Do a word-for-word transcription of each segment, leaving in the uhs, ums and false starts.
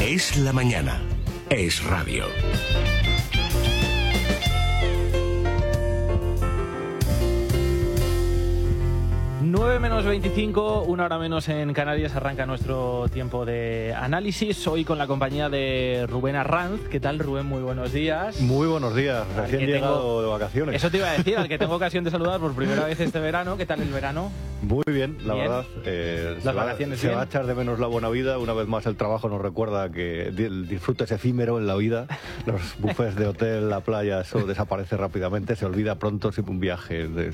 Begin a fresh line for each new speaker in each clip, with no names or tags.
Es la mañana. Es radio.
nueve menos veinticinco, una hora menos en Canarias, arranca nuestro tiempo de análisis. Hoy con la compañía de Rubén Arranz. ¿Qué tal, Rubén? Muy buenos días.
Muy buenos días, recién llegado
tengo...
de vacaciones.
Eso te iba a decir, al que tengo ocasión de saludar por primera vez este verano. ¿Qué tal el verano?
Muy bien, la
bien.
verdad. Eh,
Las
se
vacaciones
va,
bien.
Se va a echar de menos la buena vida. Una vez más el trabajo nos recuerda que el disfrute es efímero en la vida. Los buffets de hotel, la playa, eso desaparece rápidamente. Se olvida pronto si un viaje. De...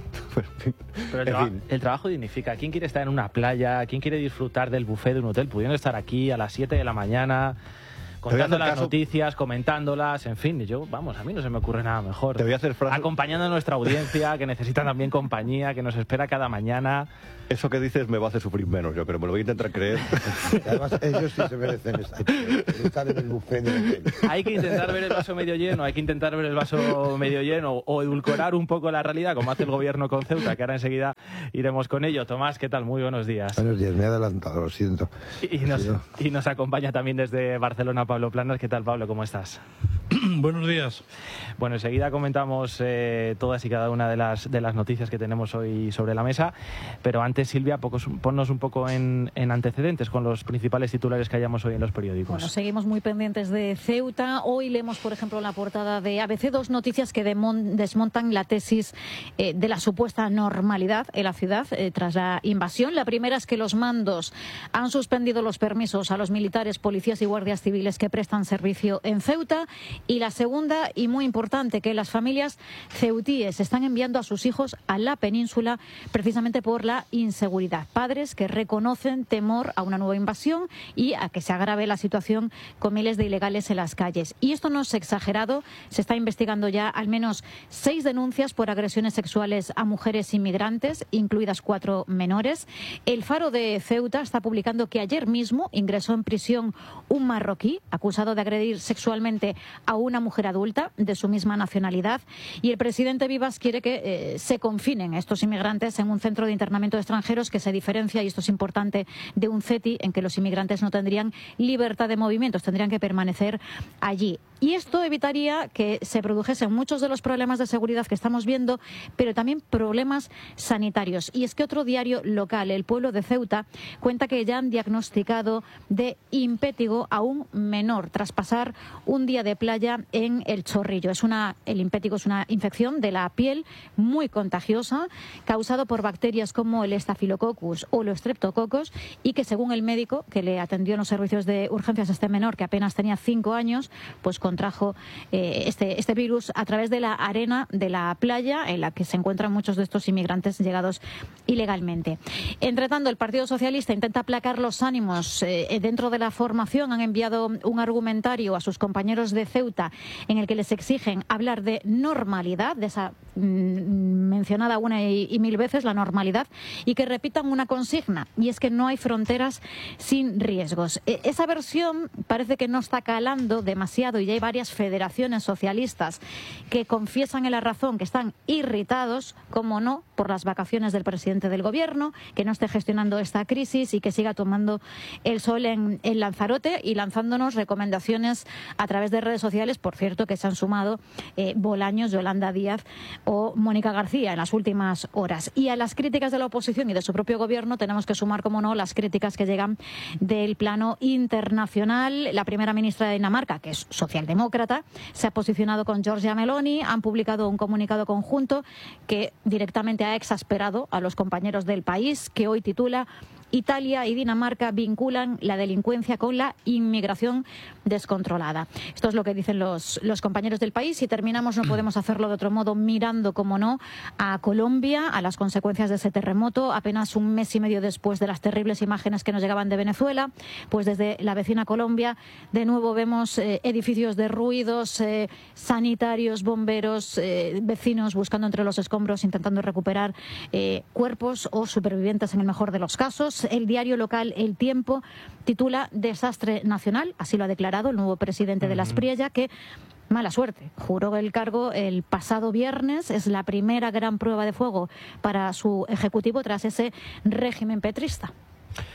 Pero el,
en
traba
fin.
el trabajo dignifica. ¿Quién quiere estar en una playa? ¿Quién quiere disfrutar del buffet de un hotel pudiendo estar aquí a las siete de la mañana contando las
caso...
noticias, comentándolas, en fin? Yo, vamos, a mí no se me ocurre nada mejor.
Te voy a hacer frase...
Acompañando a nuestra audiencia, que necesita también compañía, que nos espera cada mañana.
Eso que dices me va a hacer sufrir menos, yo creo. Me lo voy a intentar creer.
Además, ellos sí se merecen estar en el buffet del hotel.
Hay que intentar ver el vaso medio lleno, hay que intentar ver el vaso medio lleno o edulcorar un poco la realidad, como hace el gobierno con Ceuta, que ahora enseguida iremos con ello. Tomás, ¿qué tal? Muy buenos días.
Buenos días, me he adelantado, lo siento.
Y nos, y nos acompaña también desde Barcelona Pablo Planas. ¿Qué tal, Pablo? ¿Cómo estás?
Buenos días.
Bueno, enseguida comentamos eh, todas y cada una de las, de las noticias que tenemos hoy sobre la mesa, pero antes, Silvia, pocos, ponnos un poco en, en antecedentes con los principales titulares que hayamos hoy en los periódicos.
Bueno, seguimos muy pendientes de Ceuta. Hoy leemos, por ejemplo, en la portada de A B C dos noticias que desmontan la tesis eh, de la supuesta normalidad en la ciudad eh, tras la invasión. La primera es que los mandos han suspendido los permisos a los militares, policías y guardias civiles que prestan servicio en Ceuta. Y la segunda, y muy importante, que las familias ceutíes están enviando a sus hijos a la península precisamente por la inseguridad. Padres que reconocen temor a una nueva invasión y a que se agrave la situación con miles de ilegales en las calles. Y esto no es exagerado, se está investigando ya al menos seis denuncias por agresiones sexuales a mujeres inmigrantes, incluidas cuatro menores. El Faro de Ceuta está publicando que ayer mismo ingresó en prisión un marroquí acusado de agredir sexualmente a una mujer adulta de su misma nacionalidad, y el presidente Vivas quiere que eh, se confinen estos inmigrantes en un centro de internamiento de extranjeros que se diferencia, y esto es importante, de un C E T I en que los inmigrantes no tendrían libertad de movimientos, tendrían que permanecer allí. Y esto evitaría que se produjesen muchos de los problemas de seguridad que estamos viendo, pero también problemas sanitarios. Y es que otro diario local, El Pueblo de Ceuta, cuenta que ya han diagnosticado de impétigo a un menor tras pasar un día de playa en El Chorrillo. Es una, el impétigo es una infección de la piel muy contagiosa, causado por bacterias como el Staphylococcus o los Streptococcus, y que según el médico que le atendió en los servicios de urgencias a este menor, que apenas tenía cinco años, pues contrajo eh, este, este virus a través de la arena de la playa en la que se encuentran muchos de estos inmigrantes llegados ilegalmente. Entre tanto, el Partido Socialista intenta aplacar los ánimos eh, dentro de la formación. Han enviado un argumentario a sus compañeros de Ceuta en el que les exigen hablar de normalidad, de esa mm, mencionada una y, y mil veces, la normalidad, y que repitan una consigna, y es que no hay fronteras sin riesgos. E- esa versión parece que no está calando demasiado, y hay varias federaciones socialistas que confiesan en La Razón que están irritados, como no, por las vacaciones del presidente del gobierno, que no esté gestionando esta crisis y que siga tomando el sol en, en Lanzarote y lanzándonos recomendaciones a través de redes sociales, por cierto, que se han sumado eh, Bolaños, Yolanda Díaz o Mónica García en las últimas horas. Y a las críticas de la oposición y de su propio gobierno tenemos que sumar, como no, las críticas que llegan del plano internacional. La primera ministra de Dinamarca, que es socialdemócrata, se ha posicionado con Giorgia Meloni. Han publicado un comunicado conjunto que directamente ha exasperado a los compañeros del país, que hoy titula: Italia y Dinamarca vinculan la delincuencia con la inmigración descontrolada. Esto es lo que dicen los, los compañeros del país. Y terminamos, no podemos hacerlo de otro modo, mirando, como no, a Colombia, a las consecuencias de ese terremoto, apenas un mes y medio después de las terribles imágenes que nos llegaban de Venezuela. Pues desde la vecina Colombia, de nuevo vemos eh, edificios derruidos, eh, sanitarios, bomberos, eh, vecinos buscando entre los escombros, intentando recuperar eh, cuerpos o supervivientes en el mejor de los casos. El diario local El Tiempo titula Desastre nacional, así lo ha declarado el nuevo presidente de la Aspriella, que mala suerte. Juró el cargo el pasado viernes. Es la primera gran prueba de fuego para su ejecutivo tras ese régimen petrista.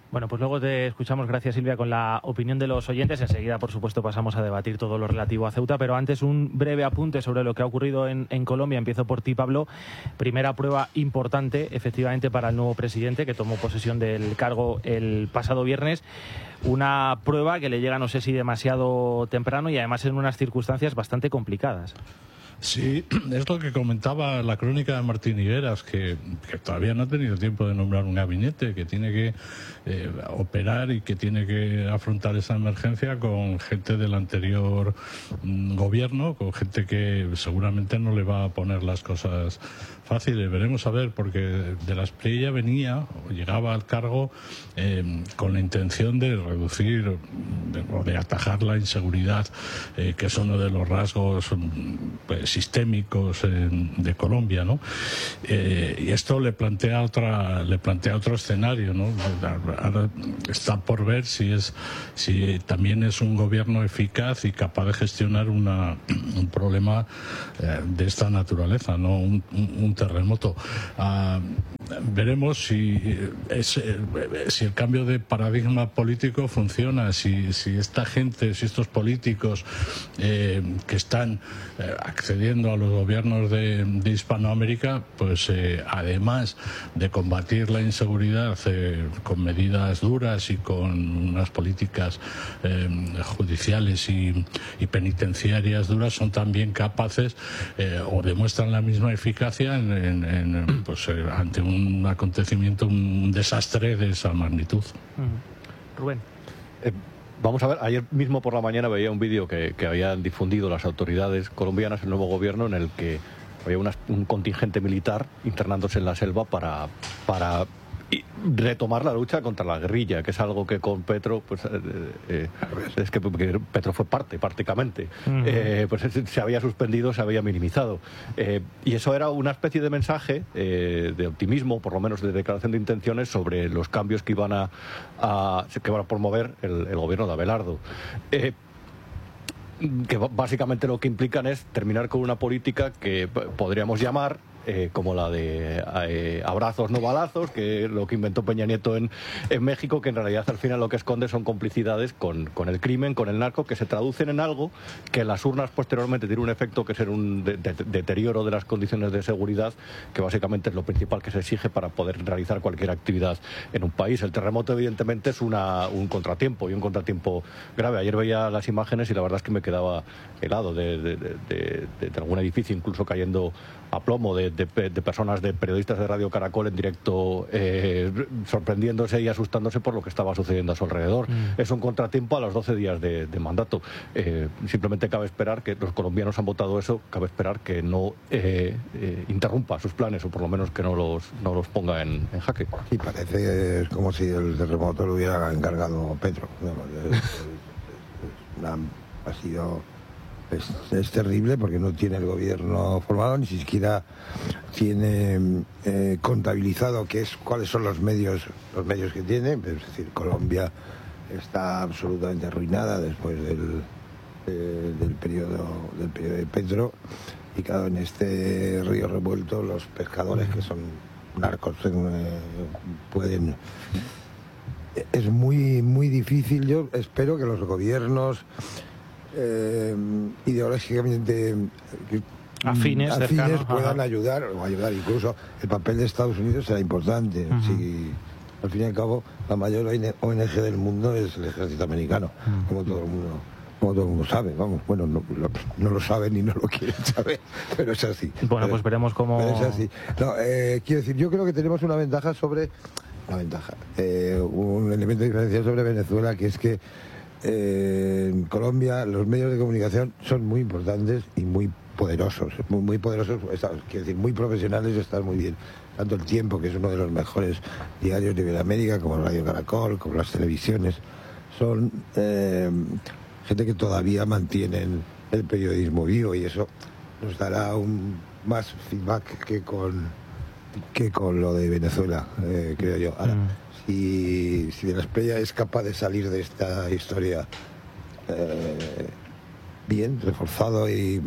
Bueno, pues luego te escuchamos, gracias Silvia, con la opinión de los oyentes. Enseguida, por supuesto, pasamos a debatir todo lo relativo a Ceuta, pero antes un breve apunte sobre lo que ha ocurrido en, en Colombia. Empiezo por ti, Pablo. Primera prueba importante, efectivamente, para el nuevo presidente, que tomó posesión del cargo el pasado viernes. Una prueba que le llega, no sé si demasiado temprano, y además en unas circunstancias bastante complicadas.
Sí, es lo que comentaba la crónica de Martín Higueras, que, que todavía no ha tenido tiempo de nombrar un gabinete, que tiene que eh, operar y que tiene que afrontar esa emergencia con gente del anterior mm, gobierno, con gente que seguramente no le va a poner las cosas fáciles. Veremos a ver, porque de la Espriella venía, o llegaba al cargo eh, con la intención de reducir de, o de atajar la inseguridad, eh, que es uno de los rasgos pues, sistémicos eh, de Colombia, ¿no? Eh, y esto le plantea otra, le plantea otro escenario, ¿no? Ahora está por ver si es, si también es un gobierno eficaz y capaz de gestionar una, un problema eh, de esta naturaleza, ¿no? Un, un, un terremoto. Uh, veremos si es, si el cambio de paradigma político funciona, si, si esta gente, si estos políticos eh, que están eh, accediendo a los gobiernos de, de Hispanoamérica, pues eh, además de combatir la inseguridad eh, con medidas duras y con unas políticas eh, judiciales y, y penitenciarias duras, son también capaces eh, o demuestran la misma eficacia en, en, en, pues, eh, ante un acontecimiento, un desastre de esa magnitud.
Mm. Rubén.
Eh, vamos a ver, ayer mismo por la mañana veía un vídeo que, que habían difundido las autoridades colombianas, el nuevo gobierno, en el que había una, un contingente militar internándose en la selva para, para y retomar la lucha contra la guerrilla, que es algo que con Petro, pues eh, eh, es que Petro fue parte, prácticamente, uh-huh. eh, pues se había suspendido, se había minimizado. Eh, y eso era una especie de mensaje eh, de optimismo, por lo menos de declaración de intenciones, sobre los cambios que iban a, a que van a promover el, el gobierno de Abelardo. Eh, que básicamente lo que implican es terminar con una política que podríamos llamar Eh, como la de eh, abrazos no balazos, que es lo que inventó Peña Nieto en, en México, que en realidad al final lo que esconde son complicidades con, con el crimen, con el narco, que se traducen en algo que en las urnas posteriormente tiene un efecto que es un de, de, deterioro de las condiciones de seguridad, que básicamente es lo principal que se exige para poder realizar cualquier actividad en un país. El terremoto evidentemente es una, un contratiempo, y un contratiempo grave. Ayer veía las imágenes y la verdad es que me quedaba helado de, de, de, de, de, de algún edificio incluso cayendo a plomo, de De, de personas, de periodistas de Radio Caracol en directo eh, sorprendiéndose y asustándose por lo que estaba sucediendo a su alrededor. Mm. Es un contratiempo a los doce días de, de mandato. Eh, simplemente cabe esperar que los colombianos han votado eso, cabe esperar que no eh, eh, interrumpa sus planes, o por lo menos que no los, no los ponga en, en jaque.
Sí, parece es como si el terremoto lo hubiera encargado Petro. Es, es, es una, ha sido... Es, es terrible porque no tiene el gobierno formado, ni siquiera tiene eh, contabilizado qué es, cuáles son los medios los medios que tiene. Es decir, Colombia está absolutamente arruinada después del, eh, del periodo del periodo de Petro, y claro, en este río revuelto los pescadores, que son narcos, eh, pueden... Es muy, muy difícil. Yo espero que los gobiernos Eh, ideológicamente
afines,
afines
cercanos,
puedan
ajá.
ayudar o ayudar. Incluso el papel de Estados Unidos será importante. Uh-huh. Si, al fin y al cabo, la mayor O N G del mundo es el ejército americano, uh-huh. como todo el mundo como todo el mundo sabe. Vamos, bueno, no, lo, no lo saben ni no lo quieren saber, pero es así.
Bueno,
pero,
pues veremos cómo...
Pero es así. No, eh, quiero decir, yo creo que tenemos una ventaja sobre... Una ventaja. Eh, un elemento diferencial sobre Venezuela, que es que Eh, en Colombia los medios de comunicación son muy importantes y muy poderosos, muy, muy poderosos, quiero decir, muy profesionales y están muy bien. Tanto El Tiempo, que es uno de los mejores diarios de Iberoamérica, como Radio Caracol, como las televisiones, son eh, gente que todavía mantienen el periodismo vivo, y eso nos dará un más feedback que con que con lo de Venezuela, eh, creo yo. Ahora, mm. si, si de la Espriella es capaz de salir de esta historia eh, bien, reforzado y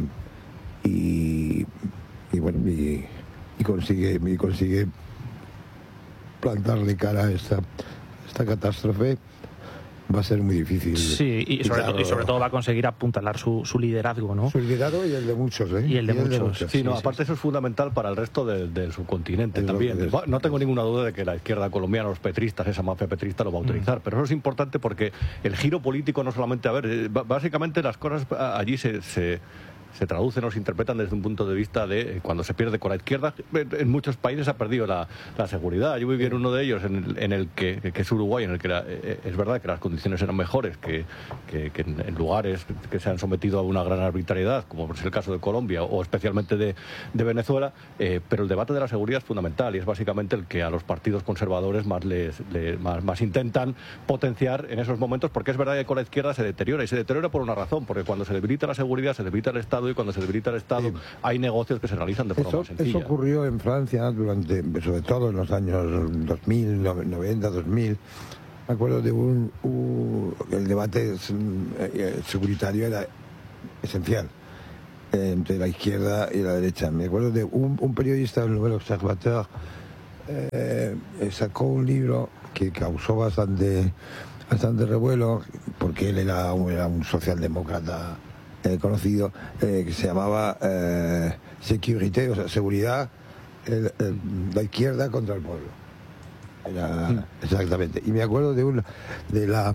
y, y bueno y, y consigue y consigue plantarle cara a esta esta catástrofe va a ser muy difícil.
Sí, y sobre,
claro,
todo, y sobre todo va a conseguir apuntalar su, su liderazgo, ¿no?
Su liderazgo y el de muchos, ¿eh?
Y el de, y muchos. El de muchos.
Sí,
sí,
no,
sí,
aparte
sí.
eso es fundamental para el resto del, del subcontinente
el
también. No tengo ninguna duda de que la izquierda colombiana, los petristas, esa mafia petrista lo va a utilizar, mm. pero eso es importante porque el giro político no solamente, a ver, básicamente las cosas allí se... se se traducen o se interpretan desde un punto de vista de cuando se pierde con la izquierda. En muchos países ha perdido la, la seguridad. Yo viví en uno de ellos, en el, en el que, que es Uruguay, en el que era, es verdad que las condiciones eran mejores que, que, que en, en lugares que se han sometido a una gran arbitrariedad, como es el caso de Colombia o especialmente de, de Venezuela, eh, pero el debate de la seguridad es fundamental y es básicamente el que a los partidos conservadores más, les, les, más, más intentan potenciar en esos momentos, porque es verdad que con la izquierda se deteriora y se deteriora por una razón, porque cuando se debilita la seguridad, se debilita el Estado, y cuando se debilita el Estado sí. hay negocios que se realizan de forma
eso,
sencilla.
Eso ocurrió en Francia durante, sobre todo en los años dos mil, noventa, dos mil. Me acuerdo de un, un el debate securitario era esencial eh, entre la izquierda y la derecha. Me acuerdo de un, un periodista del Nouvel Observateur eh, sacó un libro que causó bastante bastante revuelo porque él era, era un socialdemócrata Eh, conocido, eh, que se llamaba eh, Sécurité, o sea, seguridad, el, el, la izquierda contra el pueblo. Era, mm. Exactamente. Y me acuerdo de un de la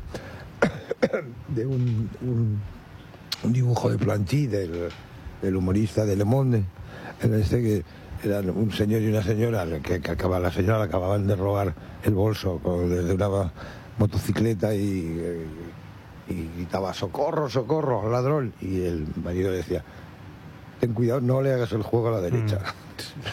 de un, un, un dibujo de Planty del, del humorista de Le Monde, en este que eran un señor y una señora que, que acaba, la señora le acababan de robar el bolso con, desde una motocicleta y eh, y gritaba socorro, socorro, ladrón, y el marido le decía ten cuidado, no le hagas el juego a la derecha. Mm.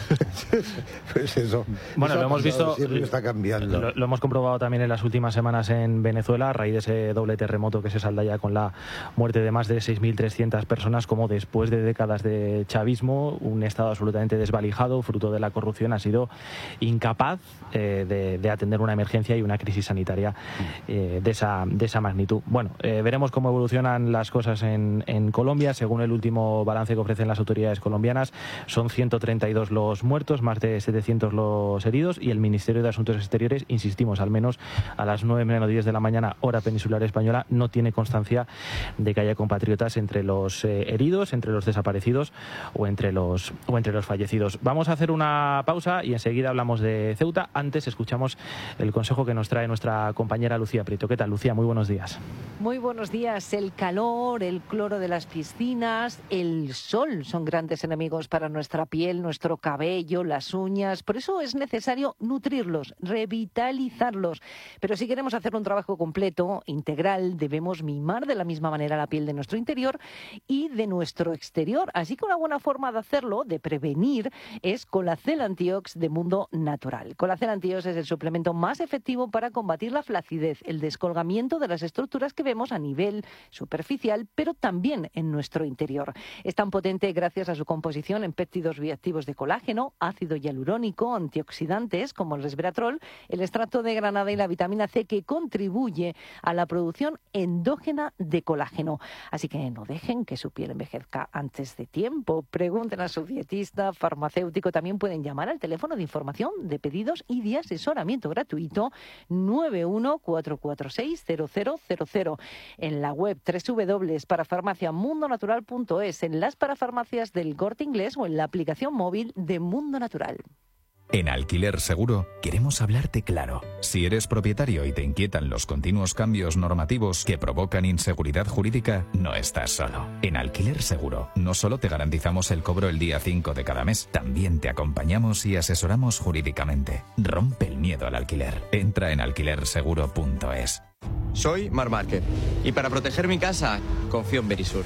Pues eso.
Bueno,
eso
lo hemos visto,
está cambiando.
Lo, lo hemos comprobado también en las últimas semanas en Venezuela, a raíz de ese doble terremoto que se salda ya con la muerte de más de seis mil trescientas personas, como después de décadas de chavismo, un Estado absolutamente desvalijado, fruto de la corrupción, ha sido incapaz eh, de, de atender una emergencia y una crisis sanitaria eh, de, esa, de esa magnitud. Bueno, eh, veremos cómo evolucionan las cosas en, en Colombia. Según el último balance que ofrecen las autoridades colombianas, son ciento treinta y dos los muertos, más de setecientos los heridos, y el Ministerio de Asuntos Exteriores, insistimos, al menos a las nueve menos diez de la mañana, hora peninsular española, no tiene constancia de que haya compatriotas entre los eh, heridos, entre los desaparecidos o entre los, o entre los fallecidos. Vamos a hacer una pausa y enseguida hablamos de Ceuta. Antes escuchamos el consejo que nos trae nuestra compañera Lucía Prieto. ¿Qué tal, Lucía? Muy buenos días.
Muy buenos días. El calor, el cloro de las piscinas, el sol son grandes enemigos para nuestra piel, nuestro cabello, las uñas. Por eso es necesario nutrirlos, revitalizarlos. Pero si queremos hacer un trabajo completo, integral, debemos mimar de la misma manera la piel de nuestro interior y de nuestro exterior. Así que una buena forma de hacerlo, de prevenir, es Colacel Antiox de Mundo Natural. Colacel Antiox es el suplemento más efectivo para combatir la flacidez, el descolgamiento de las estructuras que vemos a nivel superficial, pero también en nuestro interior. Es tan potente gracias a su composición en péptidos bioactivos de colágeno, ácido hialurónico, antioxidantes como el resveratrol, el extracto de granada y la vitamina C, que contribuye a la producción endógena de colágeno. Así que no dejen que su piel envejezca antes de tiempo. Pregunten a su dietista, farmacéutico. También pueden llamar al teléfono de información, de pedidos y de asesoramiento gratuito nueve uno cuatro cuatro seis cero cero cero cero. En la web doble u doble u doble u punto parafarmacia mundo natural punto es, en las parafarmacias del Corte Inglés o en la aplicación móvil de Mundo Natural.
En Alquiler Seguro queremos hablarte claro. Si eres propietario y te inquietan los continuos cambios normativos que provocan inseguridad jurídica, no estás solo. En Alquiler Seguro no solo te garantizamos el cobro el día cinco de cada mes, también te acompañamos y asesoramos jurídicamente. Rompe el miedo al alquiler. Entra en alquiler seguro punto es.
Soy Marc Márquez y para proteger mi casa confío en Verisur.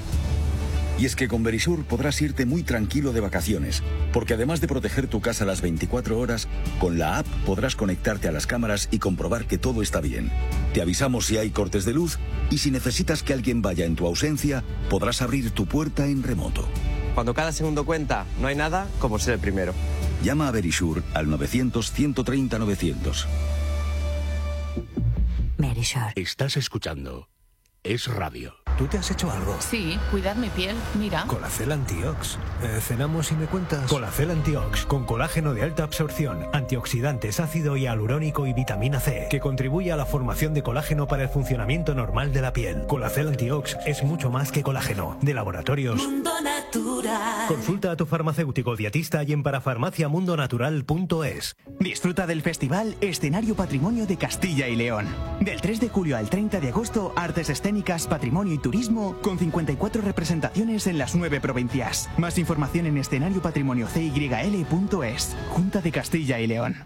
Y es que con Verisur podrás irte muy tranquilo de vacaciones, porque además de proteger tu casa las veinticuatro horas, con la app podrás conectarte a las cámaras y comprobar que todo está bien. Te avisamos si hay cortes de luz y si necesitas que alguien vaya en tu ausencia, podrás abrir tu puerta en remoto.
Cuando cada segundo cuenta, no hay nada como ser el primero.
Llama a Verisur al novecientos ciento treinta novecientos.
Estás escuchando Es radio.
¿Tú te has hecho algo?
Sí, cuidar mi piel, mira.
Colacel Antiox. Eh, ¿Cenamos y me cuentas? Colacel Antiox, con colágeno de alta absorción, antioxidantes, ácido hialurónico y vitamina C, que contribuye a la formación de colágeno para el funcionamiento normal de la piel. Colacel Antiox es mucho más que colágeno. De Laboratorios
Mundo Natural.
Consulta a tu farmacéutico dietista y en parafarmaciamundonatural punto es.
Disfruta del festival Escenario Patrimonio de Castilla y León. Del tres de julio al treinta de agosto, artes escénicas, patrimonio y turismo, con cincuenta y cuatro representaciones en las nueve provincias. Más información en escenario patrimonio c y l punto es. Junta de Castilla y León.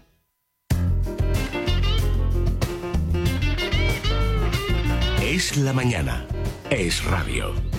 Es la mañana. Es radio.